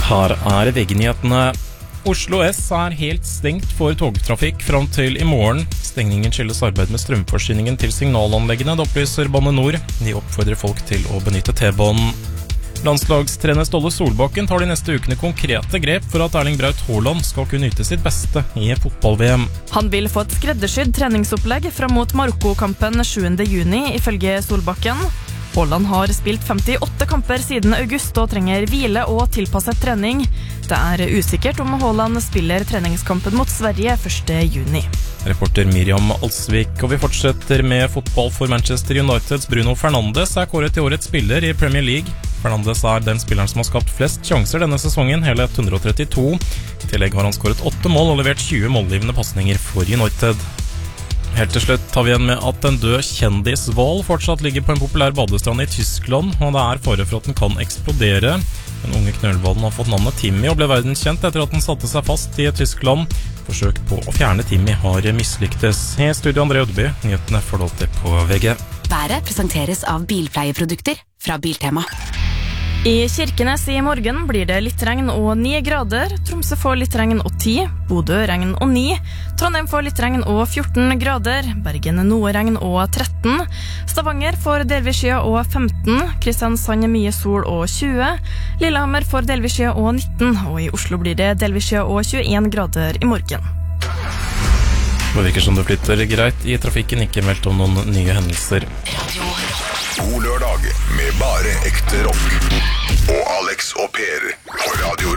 Her VG-nyhetene. Oslo S helt stengt for togtrafikk fram til i morgen. Stengningen skyldes arbeid med strømforsyningen til signalanleggene, det opplyser Bane NOR. De oppfordrer folk til å benytte T-banen. Landslagstrener Ståle Solbakken tar de neste ukene konkrete grep for at Erling Braut Haaland skal kunne yte sitt beste i fotball-VM. Han vil få et skreddersydd treningsopplegg fram mot Marokko-kampen 7. juni, ifølge Solbakken. Haaland har spilt 58 kamper siden august og trenger hvile og tilpasset trening. Det usikkert om Haaland spiller treningskampen mot Sverige 1. juni. Reporter Miriam Alsvik, og vi fortsetter med fotball for Manchester Uniteds Bruno Fernandes kåret til årets spiller i Premier League. Fernandes den spilleren som har skapt flest sjanser denne sesongen, hele 132. I tillegg har han skåret 8 mål og levert 20 målgivende pasninger for United. Helt til slutt tar vi igjen med at en død kjendishval fortsatt ligger på en populær badestrand i Tyskland, og det fare for at den kan eksplodere. Den unge knølhvalen har fått navnet Timmy og ble verdenskjent etter at den satte seg fast i Tyskland. Forsøk på å fjerne Timmy har mislyktes. I studio André Ødeby, nyhetene får du alltid på VG. Været presenteres av bilpleieprodukter fra Biltema. I Kirkenes i morgen blir det litt regn og 9 grader. Tromsø får litt regn og 10, Bodø regn og 9, Trondheim får litt regn og 14 grader, Bergen noe regn og 13, Stavanger får delvis skya og 15, Kristiansand mye sol og 20, Lillehammer får delvis skya og 19, og i Oslo blir det delvis skya og 21 grader i morgen. Det virker som det flytter greit i trafikken, ikke meldt om noen nye hendelser. God lørdag med bare ekte rock. Og Alex og Per på Radio